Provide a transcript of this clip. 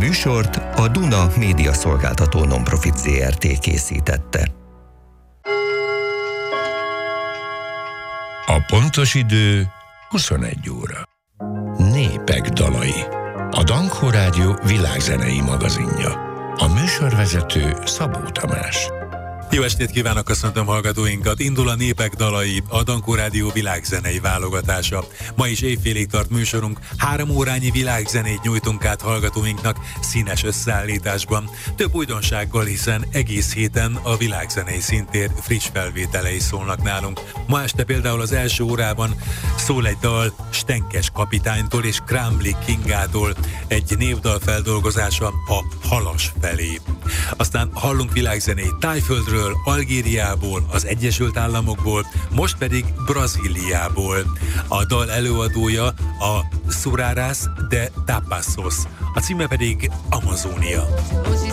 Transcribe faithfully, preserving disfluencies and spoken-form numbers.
műsort a Duna Média Szolgáltató Nonprofit zé er té készítette. A pontos idő huszonegy óra. Népek dalai. A Dankó Rádió világzenei magazinja. A műsorvezető Szabó Tamás. Jó estét kívánok, köszöntöm hallgatóinkat! Indul a Népek dalai, a Dankó Rádió világzenei válogatása. Ma is éjfélig tart műsorunk, három órányi világzenét nyújtunk át hallgatóinknak színes összeállításban. Több újdonsággal, hiszen egész héten a világzenei színtér friss felvételei szólnak nálunk. Ma este például az első órában szól egy dal Stenkes kapitánytól és Krámlik Kingától, egy névdal feldolgozása a Halas felé. Aztán hallunk világzenét Tájföldről, Algériából, az Egyesült Államokból, most pedig Brazíliából. A dal előadója a Suraras de Tapassos, a címe pedig Amazónia.